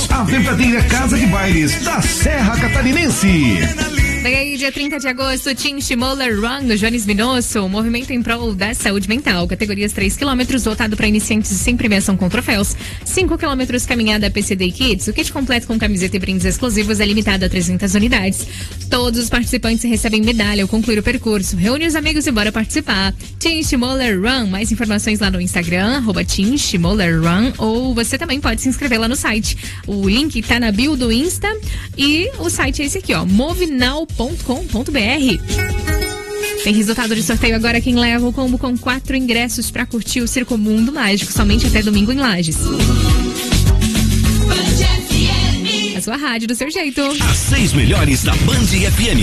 Eventos, a verdadeira casa de bailes da Serra Catarinense. Vem aí, dia 30 de agosto, Tim Schmoller Run do Jones Minosso, movimento em prol da saúde mental. Categorias 3 km, voltado para iniciantes e sem premiação com troféus. 5 km, caminhada PCD Kids. O kit completo com camiseta e brindes exclusivos é limitado a 300 unidades. Todos os participantes recebem medalha ao concluir o percurso. Reúne os amigos e bora participar. Tim Schmoller Run. Mais informações lá no Instagram, @Tim Schmoller Run, ou você também pode se inscrever lá no site. O link tá na bio do Insta e o site é esse aqui, ó, movinal.com.br. Tem resultado de sorteio agora. Quem leva o combo com 4 ingressos pra curtir o Circo Mundo Mágico somente até domingo em Lages. A sua rádio do seu jeito. As 6 melhores da Band FM.